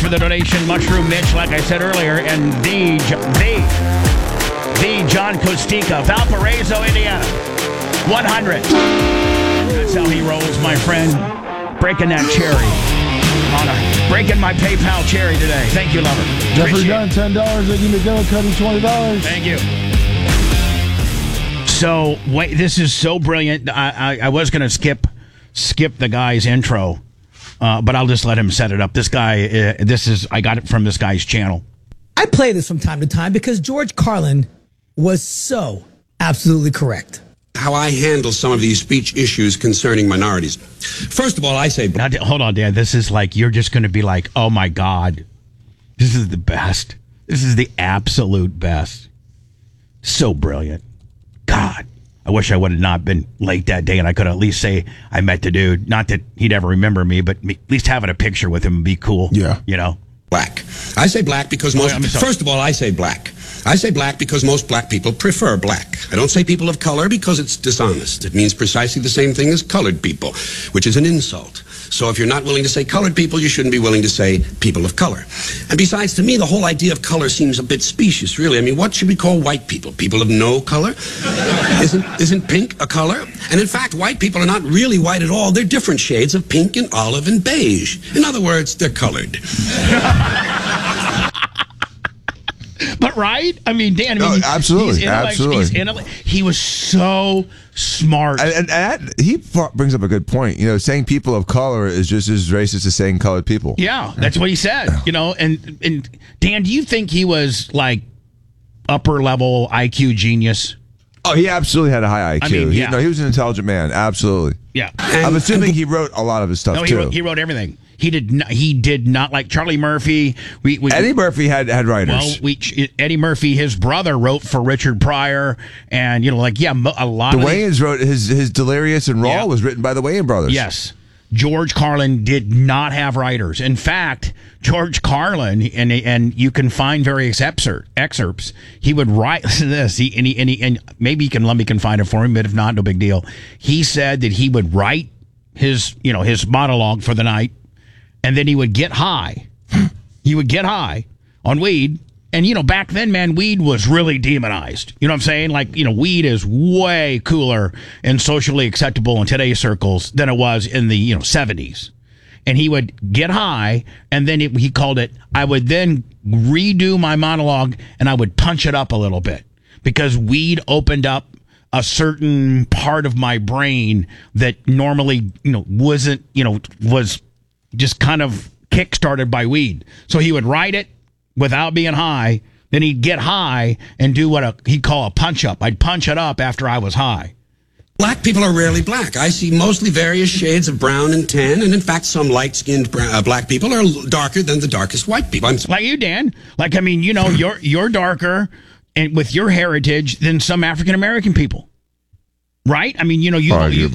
for the donation. Mushroom Mitch, like I said earlier, and the John Costica, Valparaiso, Indiana. 100. That's how he rolls, my friend. Breaking that cherry. Breaking my PayPal cherry today. Thank you, lover. Jeffrey Dunn, $10. They give me Cuddy, $20. Thank you. So, wait, this is so brilliant. I was going to skip the guy's intro, but I'll just let him set it up. This guy, I got it from this guy's channel. I play this from time to time because George Carlin was so absolutely correct. How I handle some of these speech issues concerning minorities. First of all, I say... Now, hold on, Dan. This is like, you're just going to be like, oh my God, this is the best. This is the absolute best. So brilliant. God, I wish I would have not been late that day and I could at least say I met the dude. Not that he'd ever remember me, but at least having a picture with him would be cool. Yeah. You know? Black. I say black because first of all, I say black. I say black because most black people prefer black. I don't say people of color because it's dishonest. It means precisely the same thing as colored people, which is an insult. So if you're not willing to say colored people, you shouldn't be willing to say people of color. And besides, to me, the whole idea of color seems a bit specious, really. I mean, what should we call white people? People of no color? Isn't pink a color? And in fact, white people are not really white at all. They're different shades of pink and olive and beige. In other words, they're colored. But right? I mean, Dan, absolutely. He was so smart. And he brings up a good point. You know, saying people of color is just as racist as saying colored people. Yeah, that's what he said. You know, and Dan, do you think he was like upper level IQ genius? Oh, he absolutely had a high IQ. I mean, yeah. He was an intelligent man. Absolutely. Yeah. I'm assuming he wrote a lot of his stuff too. He wrote everything. He did not like Charlie Murphy. Eddie Murphy had writers. Well, Eddie Murphy, his brother, wrote for Richard Pryor, and a lot. The Wayans wrote his Delirious and Raw was written by the Wayans brothers. Yes, George Carlin did not have writers. In fact, George Carlin, and you can find various excerpts. He would write this. And maybe Lumby can find it for him, but if not, no big deal. He said that he would write his monologue for the night. And then he would get high. He would get high on weed. And, back then, man, weed was really demonized. You know what I'm saying? Like, weed is way cooler and socially acceptable in today's circles than it was in the, 70s. And he would get high, and then he called it, I would then redo my monologue, and I would punch it up a little bit. Because weed opened up a certain part of my brain that normally, wasn't, was just kind of kick-started by weed. So he would write it without being high, then he'd get high and do what he'd call a punch-up. I'd punch it up after I was high. Black people are rarely black. I see mostly various shades of brown and tan, and in fact, some light-skinned black people are darker than the darkest white people. Like you, Dan. Like, you're darker and with your heritage than some African-American people. Right? I mean, you're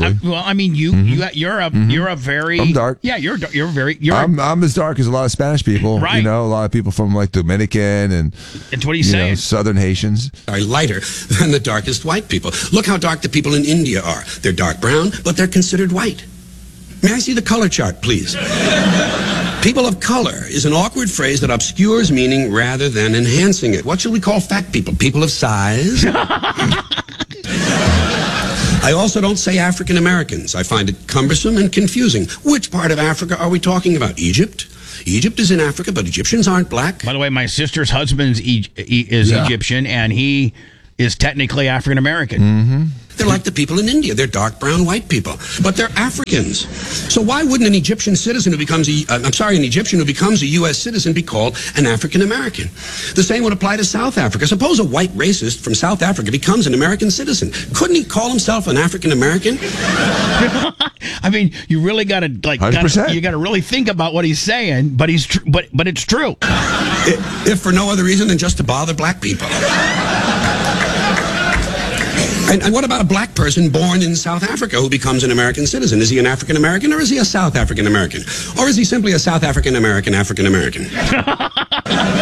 a very... I'm dark. Yeah, you're very... I'm as dark as a lot of Spanish people. Right. A lot of people from like Dominican and what are you saying? Southern Haitians. Are lighter than the darkest white people. Look how dark the people in India are. They're dark brown, but they're considered white. May I see the color chart, please? People of color is an awkward phrase that obscures meaning rather than enhancing it. What should we call fat people? People of size? I also don't say African Americans. I find it cumbersome and confusing. Which part of Africa are we talking about? Egypt? Egypt is in Africa, but Egyptians aren't black. By the way, my sister's husband is Egyptian, and he is technically African American. Mm-hmm. They're like the people in India. They're dark brown white people, but they're Africans. So why wouldn't an Egyptian citizen who becomes an Egyptian who becomes a U.S. citizen be called an African American? The same would apply to South Africa. Suppose a white racist from South Africa becomes an American citizen. Couldn't he call himself an African American? I mean, you really got to you got to really think about what he's saying, but but it's true. If for no other reason than just to bother black people. And what about a black person born in South Africa who becomes an American citizen? Is he an African American or is he a South African American? Or is he simply a South African American African American?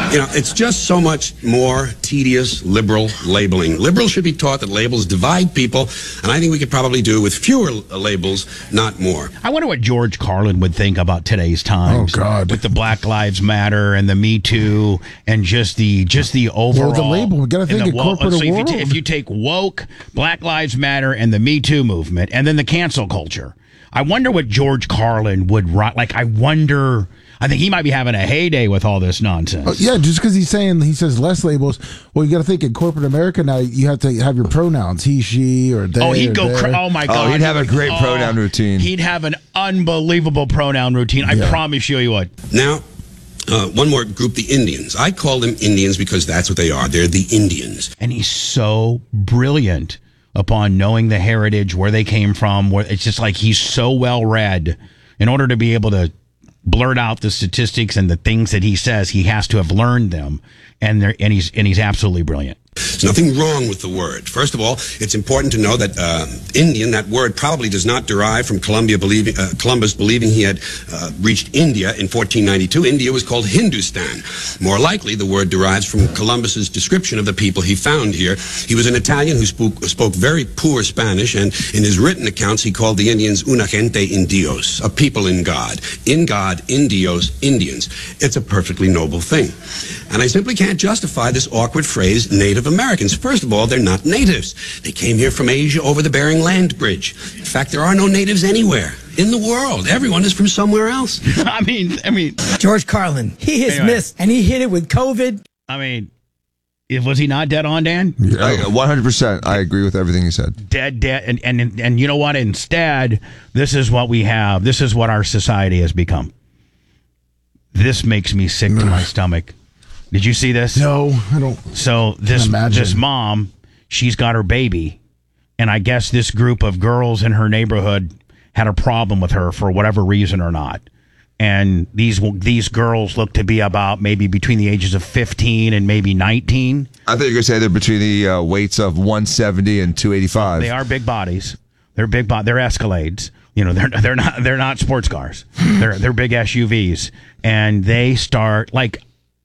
You know, it's just so much more tedious liberal labeling. Liberals should be taught that labels divide people, and I think we could probably do with fewer labels, not more. I wonder what George Carlin would think about today's times. Oh, God. With the Black Lives Matter and the Me Too and just the overall. Well, the label, we got to think of corporate world. If you take woke, Black Lives Matter, and the Me Too movement, and then the cancel culture, I wonder what George Carlin would write. Like, I think he might be having a heyday with all this nonsense. Yeah, just because he says less labels. Well, you got to think in corporate America now, you have to have your pronouns, he, she, or they. Oh, he'd go. their. Oh my God, he'd have a great pronoun routine. He'd have an unbelievable pronoun routine. I promise you, he would. Now, one more group, the Indians. I call them Indians because that's what they are. They're the Indians. And he's so brilliant upon knowing the heritage, where they came from. Where it's just like he's so well read. In order to be able to blurt out the statistics and the things that he says, he has to have learned them, and he's absolutely brilliant. There's nothing wrong with the word. First of all, it's important to know that Indian, that word probably does not derive from Columbus believing he had reached India in 1492. India was called Hindustan. More likely, the word derives from Columbus's description of the people he found here. He was an Italian who spoke very poor Spanish, and in his written accounts, he called the Indians una gente indios, a people in God. In God, indios, Indians. It's a perfectly noble thing. And I simply can't justify this awkward phrase, Native Americans. First of all, they're not natives. They came here from Asia over the Bering Land Bridge. In fact, there are no natives anywhere in the world. Everyone is from somewhere else. I mean, George Carlin, he has missed, and he hit it with COVID. I mean, was he not dead on, Dan? 100%. I agree with everything you said. Dead, and you know what? Instead, this is what we have. This is what our society has become. This makes me sick to my stomach. Did you see this? No, I don't. So this mom, she's got her baby, and I guess this group of girls in her neighborhood had a problem with her for whatever reason or not. And these girls look to be about maybe between the ages of 15 and maybe 19. I thought you were going to say they're between the weights of 170 and 285. They are big bodies. They're big. They're Escalades. You know, they're not sports cars. They're big SUVs, and they start like.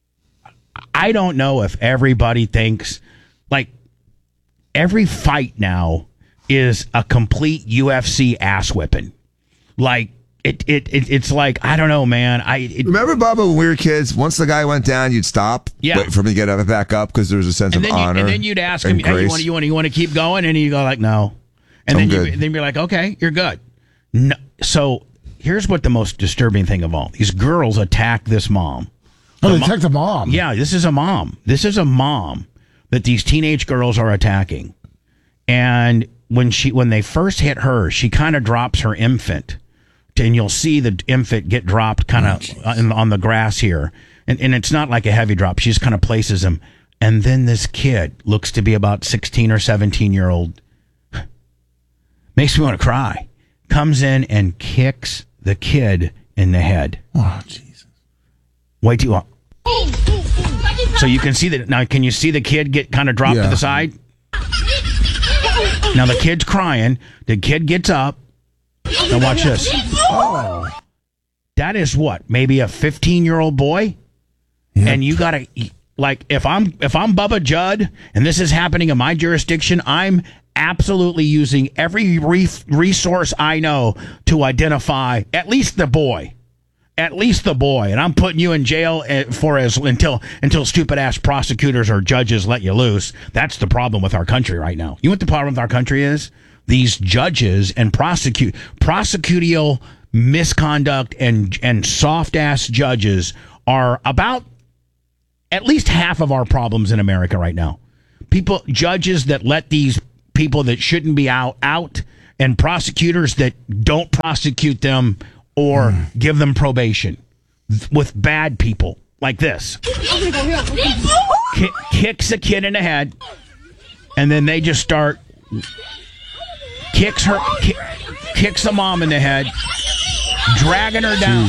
I don't know if everybody thinks like every fight now is a complete UFC ass whipping. Like it's like, I don't know, man. Remember, Bubba, when we were kids, once the guy went down, you'd stop, wait for him to get up back up because there was a sense of honor. And then you'd ask him, hey, you want to keep going? And he'd go like, no. And then you're like, okay, you're good. No. So here's what the most disturbing thing of all: these girls attack this mom. They attacked the mom. Yeah, this is a mom. This is a mom that these teenage girls are attacking. And when they first hit her, she kind of drops her infant. And you'll see the infant get dropped kind of on the grass here. And it's not like a heavy drop. She just kind of places him. And then this kid looks to be about 16 or 17-year-old. Makes me want to cry. Comes in and kicks the kid in the head. Oh, Jesus. Wait till you So you can see that now. Can you see the kid get kind of dropped to the side? Now the kid's crying. The kid gets up. Now watch this. Oh. That is what? Maybe a 15-year-old boy? Yep. And you gotta like if I'm Bubba Judd and this is happening in my jurisdiction, I'm absolutely using every resource I know to identify at least the boy. At least the boy, and I'm putting you in jail until stupid ass prosecutors or judges let you loose. That's the problem with our country right now. You know what the problem with our country is? These judges and prosecutorial misconduct and soft ass judges are about at least half of our problems in America right now. Judges that let these people that shouldn't be out, and prosecutors that don't prosecute them or give them probation with bad people like this. Kicks a kid in the head, and then they just start kicks the mom in the head, dragging her down.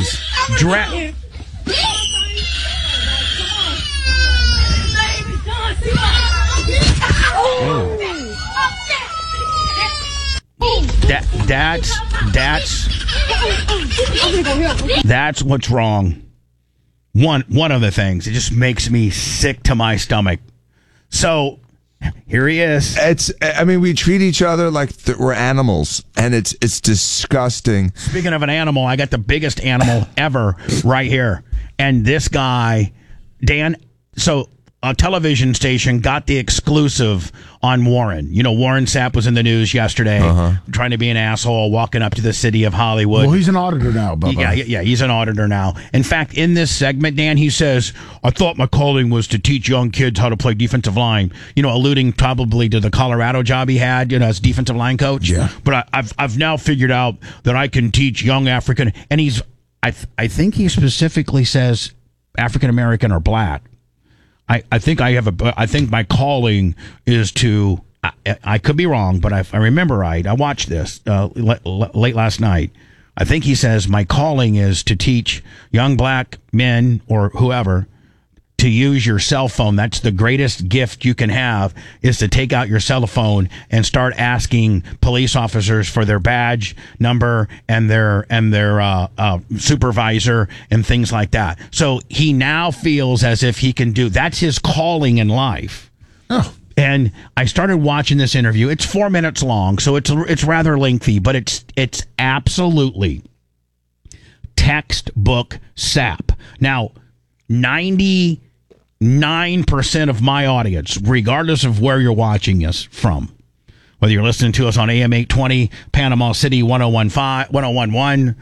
That's what's wrong. one of the things. It just makes me sick to my stomach. So here he is. I mean, we treat each other like we're animals, and it's disgusting. Speaking of an animal, I got the biggest animal ever right here. And this guy, Dan, so a television station got the exclusive on Warren. You know, Warren Sapp was in the news yesterday, trying to be an asshole, walking up to the city of Hollywood. Well, he's an auditor now, Bubba. Yeah, he's an auditor now. In fact, in this segment, Dan, he says, I thought my calling was to teach young kids how to play defensive line, you know, alluding probably to the Colorado job he had, you know, as defensive line coach. Yeah. But I've now figured out that I can teach young African, and I think he specifically says African American or black. I think I think my calling is to, I could be wrong, but if I remember right, I watched this late last night. I think he says my calling is to teach young black men or whoever to use your cell phone. That's the greatest gift you can have, is to take out your cell phone and start asking police officers for their badge number and their supervisor and things like that. So he now feels as if he can do, that's his calling in life. Oh. And I started watching this interview. It's 4 minutes long, so it's rather lengthy, but it's absolutely textbook sap. Now, 99% of my audience, regardless of where you're watching us from, whether you're listening to us on AM 820, Panama City 1011,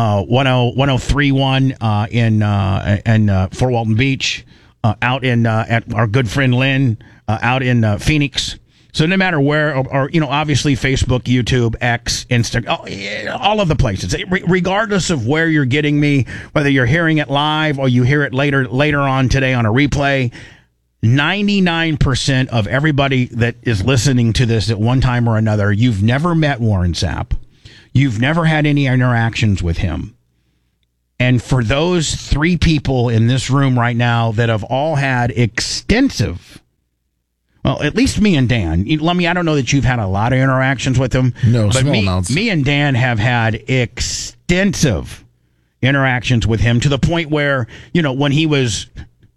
1031 in Fort Walton Beach, out in at our good friend Lynn out in Phoenix. So no matter where, or you know, obviously Facebook, YouTube, X, Instagram, all of the places. Regardless of where you're getting me, whether you're hearing it live or you hear it later on today on a replay, 99% of everybody that is listening to this at one time or another, you've never met Warren Sapp. You've never had any interactions with him. And for those 3 people in this room right now that have all had extensive, well, at least me and Dan. Lummy, I don't know that you've had a lot of interactions with him. No, but small amounts. Me and Dan have had extensive interactions with him, to the point where, you know, when he was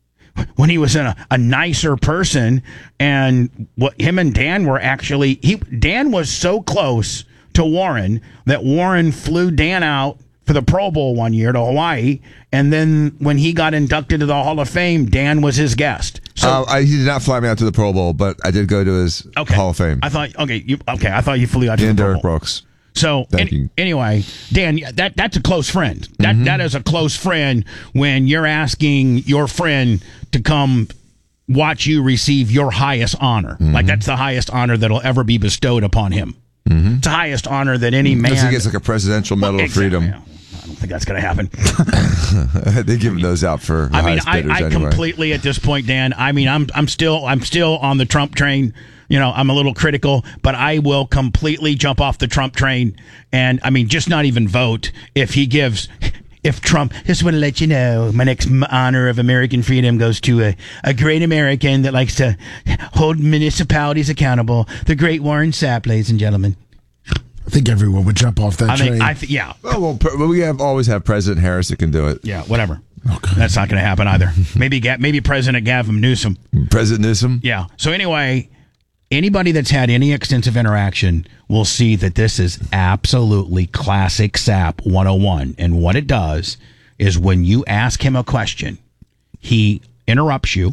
a nicer person, and what him and Dan were actually, Dan was so close to Warren that Warren flew Dan out for the Pro Bowl one year to Hawaii, and then when he got inducted to the Hall of Fame, Dan was his guest. So he did not fly me out to the Pro Bowl, but I did go to his Hall of Fame. I thought you flew out to the Pro Bowl. Derek Brooks. So anyway, Dan, that's a close friend. That is a close friend when you're asking your friend to come watch you receive your highest honor. Like, that's the highest honor that'll ever be bestowed upon him. It's the highest honor that any man. He gets like a Presidential Medal of Freedom. Yeah. I don't think that's going to happen. They give those out for. I completely at this point, Dan. I mean, I'm still on the Trump train. You know, I'm a little critical, but I will completely jump off the Trump train, and I mean, just not even vote if Trump. Just want to let you know, my next honor of American freedom goes to a great American that likes to hold municipalities accountable. The great Warren Sapp, ladies and gentlemen. I think everyone would jump off that train. Yeah. Well, we always have President Harris that can do it. Yeah, whatever. Okay. That's not going to happen either. Maybe President Gavin Newsom. President Newsom? Yeah. So anyway, anybody that's had any extensive interaction will see that this is absolutely classic Sapp 101. And what it does is, when you ask him a question, he interrupts you,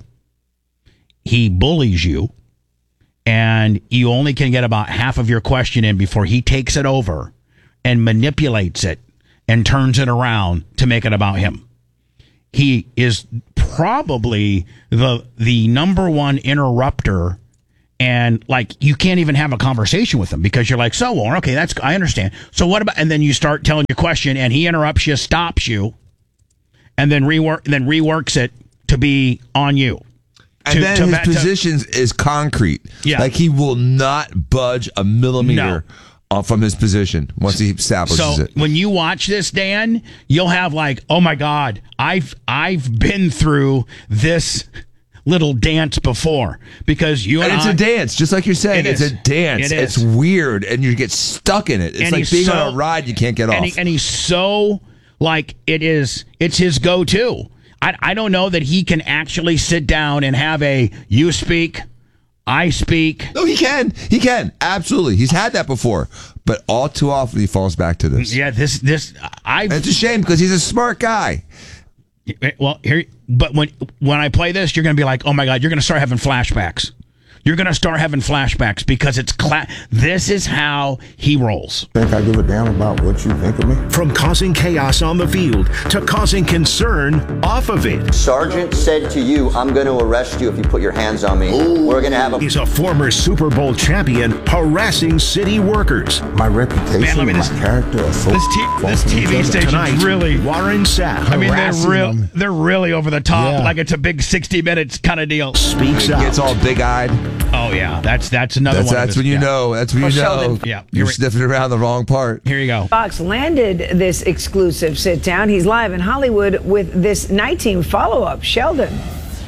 he bullies you, and you only can get about half of your question in before he takes it over and manipulates it and turns it around to make it about him. He is probably the number one interrupter, and like, you can't even have a conversation with him because you're like, so Warren, okay, I understand. So what about, and then you start telling your question and he interrupts you, stops you, and then reworks it to be on you. And then his position is concrete. Yeah. Like, he will not budge a millimeter from his position once he establishes it. So when you watch this, Dan, you'll have like, oh my God, I've been through this little dance before, because it's a dance, just like you're saying. It's a dance. It's weird, and you get stuck in it. It's like being on a ride you can't get off. And he's so like, it's his go-to. I don't know that he can actually sit down and have a you speak, I speak. No, he can. He can. Absolutely. He's had that before. But all too often he falls back to this. Yeah, this And it's a shame because he's a smart guy. Well, but when I play this, you're going to be like, oh my God, you're going to start having flashbacks. You're going to start having flashbacks because this is how he rolls. Think I give a damn about what you think of me? From causing chaos on the field to causing concern off of it. Sergeant said to you, I'm going to arrest you if you put your hands on me. Ooh. We're going to have a... He's a former Super Bowl champion harassing city workers. My reputation, my character are so... This TV station's really... Warren Sapp. I mean, they're really over the top. Like it's a big 60 minutes kind of deal. Speaks out. Gets all big-eyed. Oh yeah, that's another one. That's when you know. That's when you know. Yeah, you're sniffing around the wrong part. Here you go. Fox landed this exclusive sit down. He's live in Hollywood with this night team follow up. Sheldon.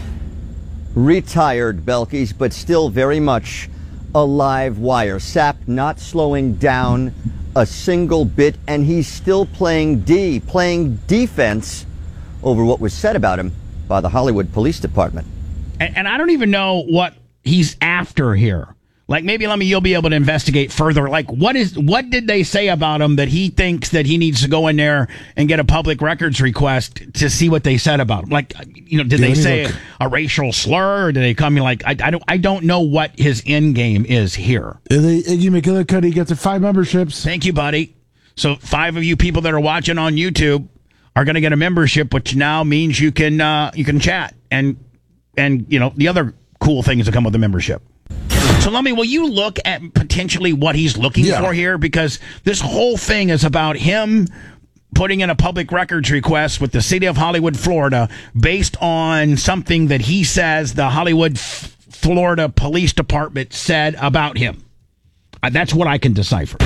Retired, Belkis, but still very much a live wire. Sapp not slowing down a single bit, and he's still playing defense over what was said about him by the Hollywood Police Department. And I don't even know what he's after here. Like, maybe you'll be able to investigate further. Like, what did they say about him that he thinks that he needs to go in there and get a public records request to see what they said about him? Like, did they say a racial slur, or did they come in like, I don't know what his end game is here. Iggy McGillicuddy gets 5 memberships. Thank you, buddy. So 5 of you people that are watching on YouTube are going to get a membership, which now means you can chat and the other cool things that come with the membership. So, Lummy, will you look at potentially what he's looking for here? Because this whole thing is about him putting in a public records request with the city of Hollywood, Florida, based on something that he says the Hollywood, Florida Police Department said about him. That's what I can decipher.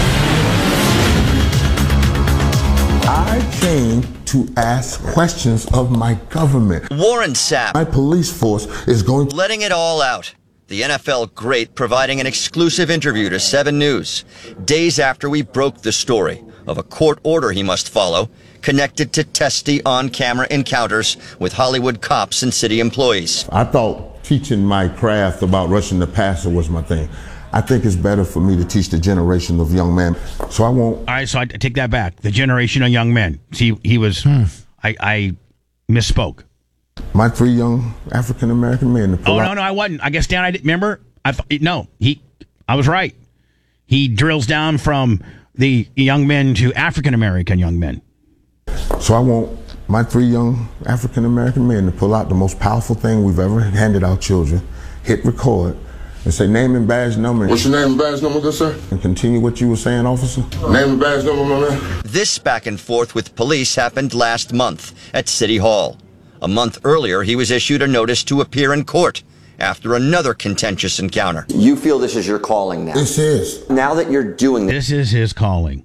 I came to ask questions of my government. Warren Sapp. My police force is going... Letting it all out. The NFL great providing an exclusive interview to 7 News, days after we broke the story of a court order he must follow connected to testy on-camera encounters with Hollywood cops and city employees. I thought teaching my craft about rushing the passer was my thing. I think it's better for me to teach the generation of young men. So I won't... All right, so I take that back. The generation of young men. See, he was... I misspoke. My 3 young African-American men. No, I wasn't. I guess, Dan, I didn't remember. I was right. He drills down from the young men to African-American young men. So I want my 3 young African-American men to pull out the most powerful thing we've ever handed our children, hit record, and say name and badge number. What's your name and badge number, good sir? And continue what you were saying, officer. Name and badge number, my man. This back and forth with police happened last month at City Hall. A month earlier, he was issued a notice to appear in court after another contentious encounter. You feel this is your calling now? This is. Now that you're doing this is his calling.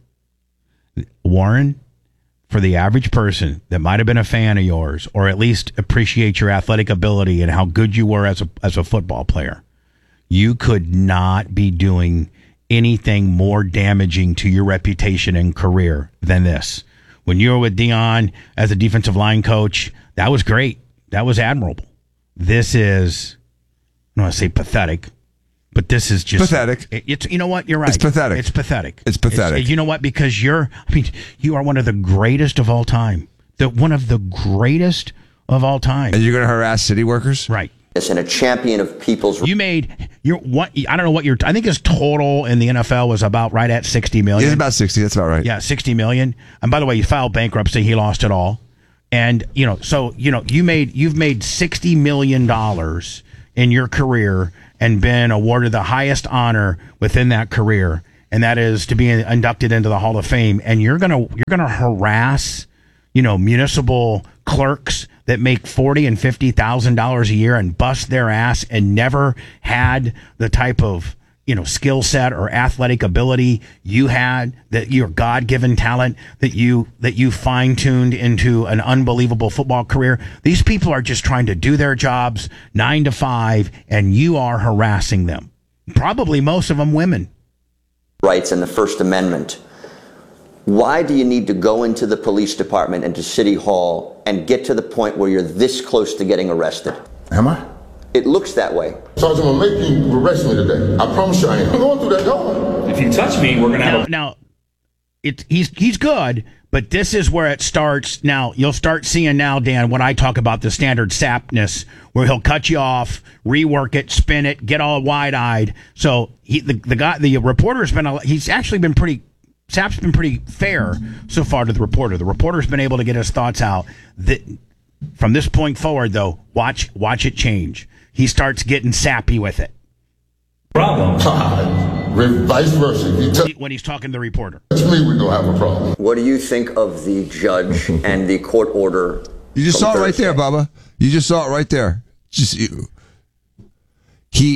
Warren, for the average person that might have been a fan of yours, or at least appreciate your athletic ability and how good you were as a football player, you could not be doing anything more damaging to your reputation and career than this. When you were with Dion as a defensive line coach, that was great. That was admirable. This is, I don't want to say pathetic, but this is just pathetic. It's, you know what? You're right. It's pathetic. It's pathetic. It's pathetic. You know what? Because you are one of the greatest of all time. One of the greatest of all time. And you're going to harass city workers? Right. and a champion of people's. I don't know what I think his total in the NFL was about right at 60 million. It's about 60. That's about right. Yeah, 60 million. And by the way, he filed bankruptcy. He lost it all. And you've made $60 million in your career and been awarded the highest honor within that career, and that is to be inducted into the Hall of Fame. And you're gonna harass, municipal clerks that make $40,000 and $50,000 a year and bust their ass and never had the type of skill set or athletic ability you had, that your God-given talent that you fine-tuned into an unbelievable football career. These people are just trying to do their jobs 9 to 5, and you are harassing them. Probably most of them women. Rights and the First Amendment. Why do you need to go into the police department and to City Hall and get to the point where you're this close to getting arrested? Am I? It looks that way. Sergeant, I'm gonna make you arrest me today. I promise you I am. I'm going through that door. If you touch me, we're gonna have now. He's good, but this is where it starts. Now you'll start seeing now, Dan, when I talk about the standard sapness, where he'll cut you off, rework it, spin it, get all wide-eyed. So the reporter's he's actually been pretty. Sap's been pretty fair so far to the reporter. The reporter's been able to get his thoughts out. From this point forward, though, watch it change. He starts getting sappy with it. problem. Vice versa. When he's talking to the reporter. That's me, we're going to have a problem. What do you think of the judge and the court order? You just saw it right there, Bubba. You just saw it right there. He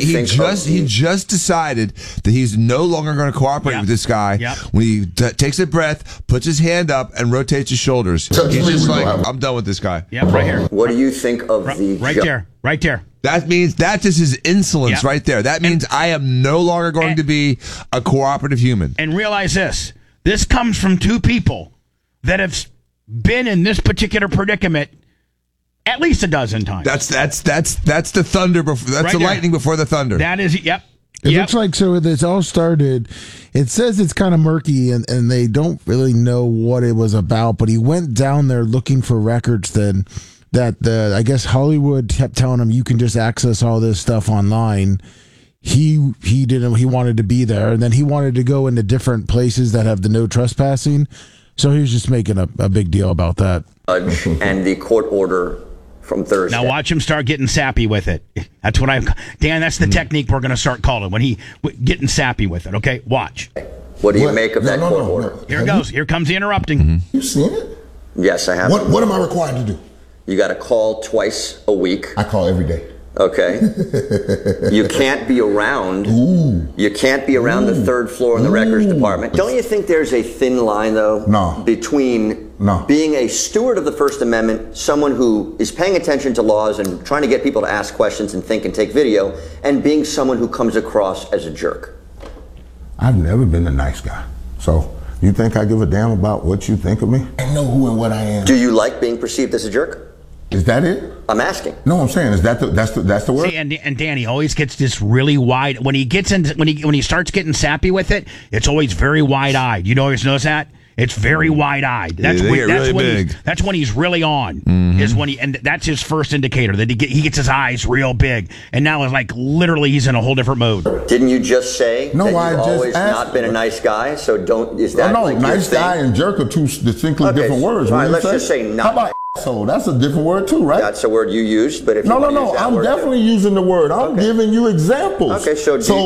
just decided that he's no longer going to cooperate with this guy. When he takes a breath, puts his hand up, and rotates his shoulders. He's just like, I'm done with this guy. Yep, right here. What do you think of the right there. That means that's just his insolence right there. That means I am no longer going to be a cooperative human. And realize this. This comes from two people that have been in this particular predicament at least a dozen times. That's the thunder before. That's the lightning before the thunder. That is, yep. It looks like, so this all started, it says it's kind of murky and they don't really know what it was about, but he went down there looking for records then that I guess Hollywood kept telling him you can just access all this stuff online. He wanted to be there, and then he wanted to go into different places that have the no trespassing. So he was just making a big deal about that. And the court order from Thursday. Now watch him start getting sappy with it. That's what Dan, that's the technique we're going to start calling when he getting sappy with it. Okay, watch. What do you make of that court order? Here it goes. Here comes the interrupting. You seen it? Yes, I have. What am I required to do? You got to call twice a week. I call every day. Okay. You can't be around. You can't be around the third floor in the records department. Don't you think there's a thin line, though, between being a steward of the First Amendment, someone who is paying attention to laws and trying to get people to ask questions and think and take video, and being someone who comes across as a jerk? I've never been a nice guy. So you think I give a damn about what you think of me? I know who and what I am. Do you like being perceived as a jerk? Is that it? I'm asking. No, I'm saying that's the word. See, and Danny always gets this really wide when he gets into when he starts getting sappy with it. It's always very wide eyed. You always notice that it's very wide eyed. That's that's when he's really on. Is when and that's his first indicator that he gets his eyes real big. And now it's like literally he's in a whole different mode. Didn't you just say that you've always not been a nice guy? So don't is that no, nice guy and jerk are two distinctly different words. All right, let's just say not. How about so that's a different word too, right? That's a word you used, but if no, I'm definitely using the word. I'm giving you examples. Okay,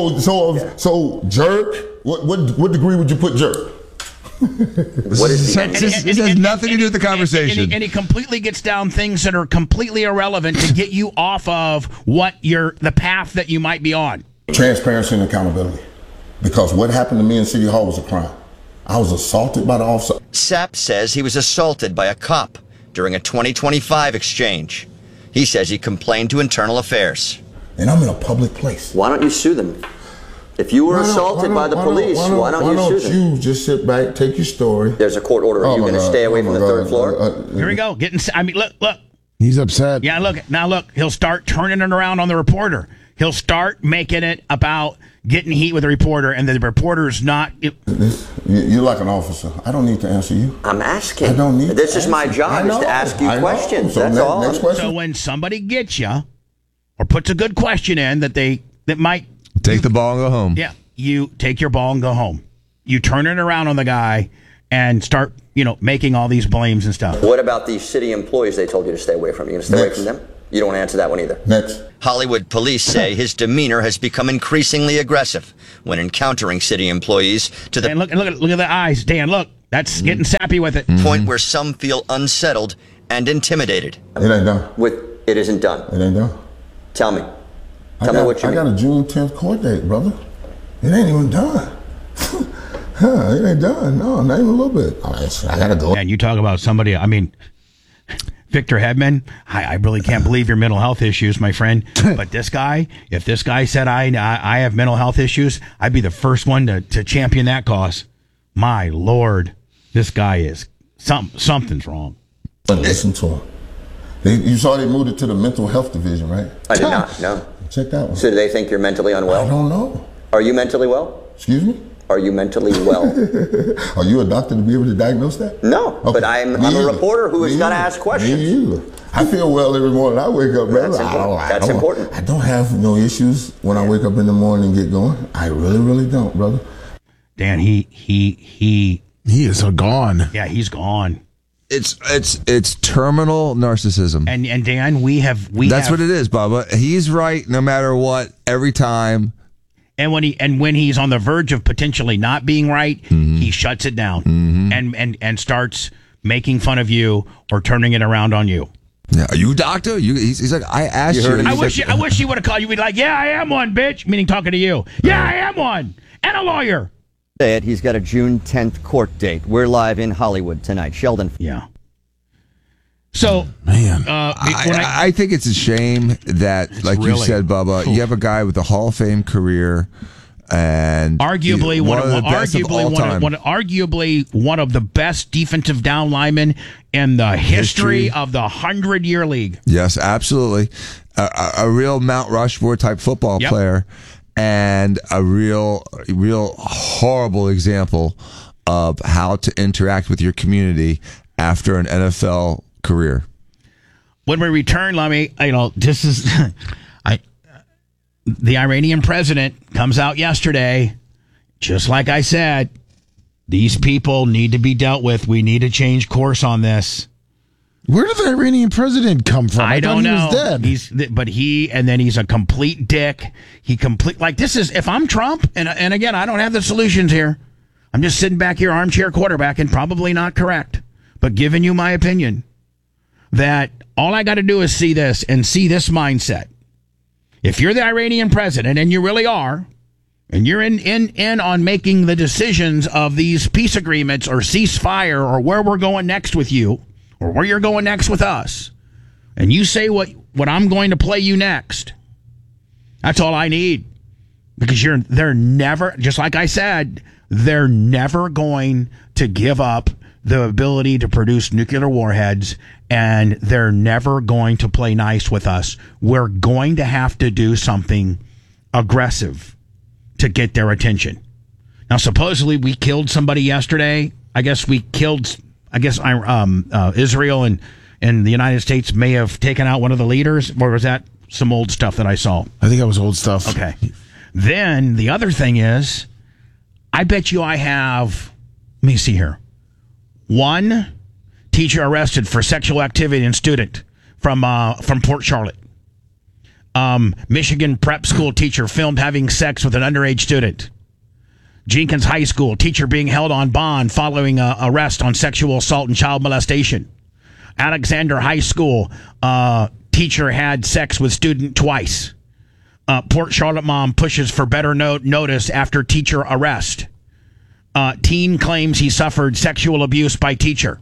so jerk. What degree would you put jerk? What is this has nothing to do with the conversation. And he completely gets down things that are completely irrelevant to get you off of the path that you might be on. Transparency and accountability, because what happened to me in City Hall was a crime. I was assaulted by the officer. Sapp says he was assaulted by a cop during a 2025 exchange. He says he complained to Internal Affairs. And I'm in a public place. Why don't you sue them? If you were assaulted by the police, why don't you sue them? You just sit back, take your story. There's a court order. Are you going to stay away from the third floor? Here we go. Look. He's upset. Yeah, look. He'll start turning it around on the reporter. He'll start making it about getting heat with the reporter, and the reporter's not. You're like an officer. I don't need to answer you. I'm asking. I don't need. This is my job, is to ask you questions. So that's all. Next question. So when somebody gets you, or puts a good question in that might take the ball and go home. Yeah, you take your ball and go home. You turn it around on the guy and start, making all these blames and stuff. What about the city employees they told you to stay away from? You going to stay away from them? You don't want to answer that one either. Next. Hollywood police say his demeanor has become increasingly aggressive when encountering city employees to the... And look at the eyes, Dan, look. That's getting sappy with it. Point where some feel unsettled and intimidated. It ain't done. It isn't done. It ain't done. Tell me. Tell me what you mean. I got a June 10th court date, brother. It ain't even done. It ain't done. No, not even a little bit. I got to go. And you talk about somebody, Victor Hedman, I really can't believe your mental health issues, my friend. But this guy, if this guy said I have mental health issues, I'd be the first one to champion that cause. My Lord, this guy is something's wrong. Listen to him. You saw they moved it to the mental health division, right? I did not, no. Check that one. So do they think you're mentally unwell? I don't know. Are you mentally well? Excuse me? Are you mentally well? Are you a doctor to be able to diagnose that? No, okay. But I'm a reporter who has got to ask questions. Me either. I feel well every morning I wake up, brother. That's important. I don't have no issues when I wake up in the morning and get going. I really, really don't, brother. Dan, he is gone. Yeah, he's gone. It's terminal narcissism. And Dan, that's what it is, Bubba. He's right no matter what every time. And when he's on the verge of potentially not being right, he shuts it down and starts making fun of you or turning it around on you. Yeah, are you a doctor? He's like, I asked you. I wish he would have called you. He'd be like, yeah, I am one, bitch. Meaning talking to you. Yeah, I am one. And a lawyer. He's got a June 10th court date. We're live in Hollywood tonight. Sheldon. Yeah. So, man, I think it's a shame that, like you said, Bubba, you have a guy with a Hall of Fame career and arguably one of the best defensive down linemen in the history of the 100-year league. Yes, absolutely. A real Mount Rushmore type football player, and a real horrible example of how to interact with your community after an NFL career. When we return, this is the Iranian president comes out yesterday, just like I said, these people need to be dealt with. We need to change course on this. Where did the Iranian president come from? I don't know. He was dead. He's a complete dick. This is, if I'm Trump, and again, I don't have the solutions here. I'm just sitting back here, armchair quarterback, and probably not correct, but giving you my opinion. That all I got to do is see this and see this mindset. If you're the Iranian president, and you really are, and you're in on making the decisions of these peace agreements or ceasefire or where we're going next with you or where you're going next with us, and you say what I'm going to play you next, that's all I need. Because they're never, just like I said, they're never going to give up the ability to produce nuclear warheads, and they're never going to play nice with us. We're going to have to do something aggressive to get their attention. Now, supposedly we killed somebody yesterday. Israel and the United States may have taken out one of the leaders, or was that some old stuff that I saw? I think that was old stuff. Okay. Then the other thing is, I bet you I have, let me see here. One teacher arrested for sexual activity in student from Port Charlotte. Michigan prep school teacher filmed having sex with an underage student. Jenkins High School teacher being held on bond following arrest on sexual assault and child molestation. Alexander High School teacher had sex with student twice. Port Charlotte mom pushes for better notice after teacher arrest. Teen claims he suffered sexual abuse by teacher.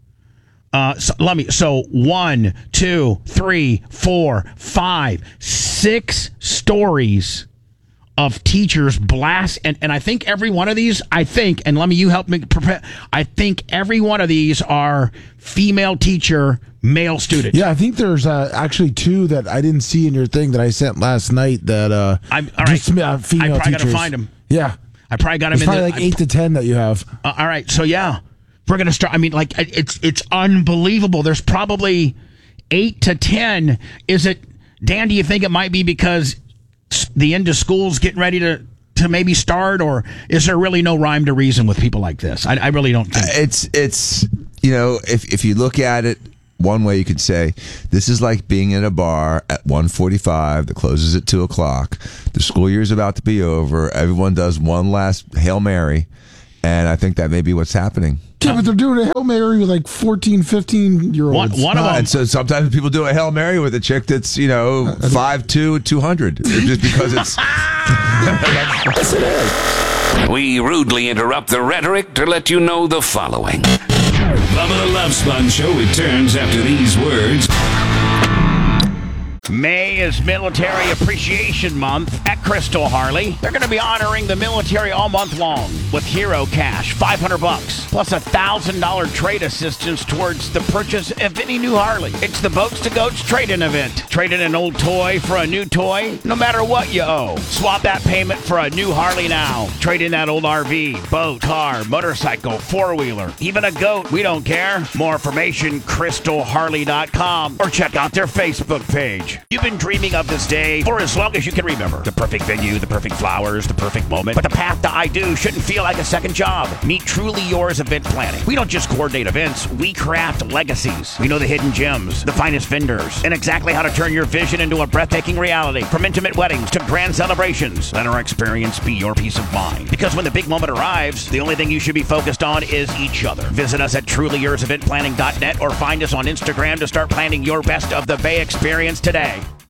So 1, 2, 3, 4, 5, 6 stories of teachers blast, and I think every one of these, and you help me prepare. I think every one of these are female teacher, male student. Yeah, I think there's actually 2 that I didn't see in your thing that I sent last night. That female teachers. I probably got to find them. Yeah. I probably got them in probably 8 to 10 that you have. All right. So, yeah, we're going to start. It's unbelievable. There's probably 8 to 10. Is it, Dan, do you think it might be because the end of school's getting ready to maybe start, or is there really no rhyme to reason with people like this? I really don't think. It's if you look at it, one way you could say this is like being in a bar at 1:45 that closes at 2:00. The school year's about to be over. Everyone does one last Hail Mary, and I think that may be what's happening. Yeah, but they're doing a Hail Mary with like 14, 15-year-olds. One of them. And so sometimes people do a Hail Mary with a chick that's 5'2", 200, just because it's. Yes, it is. We rudely interrupt the rhetoric to let you know the following. Bubba the Love Sponge Show returns after these words. May is Military Appreciation Month at Crystal Harley. They're going to be honoring the military all month long with Hero Cash, $500, plus $1,000 trade assistance towards the purchase of any new Harley. It's the Boats to Goats trade-in event. Trade in an old toy for a new toy, no matter what you owe. Swap that payment for a new Harley now. Trade in that old RV, boat, car, motorcycle, four-wheeler, even a goat. We don't care. More information, crystalharley.com, or check out their Facebook page. You've been dreaming of this day for as long as you can remember. The perfect venue, the perfect flowers, the perfect moment. But the path to I Do shouldn't feel like a second job. Meet Truly Yours Event Planning. We don't just coordinate events, we craft legacies. We know the hidden gems, the finest vendors, and exactly how to turn your vision into a breathtaking reality. From intimate weddings to grand celebrations, let our experience be your peace of mind. Because when the big moment arrives, the only thing you should be focused on is each other. Visit us at trulyourseventplanning.net or find us on Instagram to start planning your best of the Bay experience today.